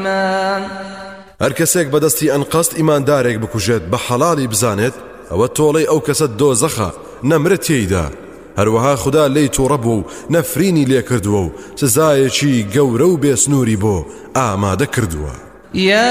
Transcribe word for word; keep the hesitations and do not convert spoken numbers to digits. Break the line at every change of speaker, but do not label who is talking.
إثما.
هەر کەسێک بەدەستی ئەنقەست ئیماندارێک بکوژێت بە حەڵاڵی بزانێت ئەوە تۆڵەی ئەو کەسە دۆزەخە نەمرێت تێیدا. هەروەها خوددا لی تووڕە بوو و نەفرینی لێ کردووە و سزایەکی گەورە و بێسنووری بۆ ئامادە کردووە.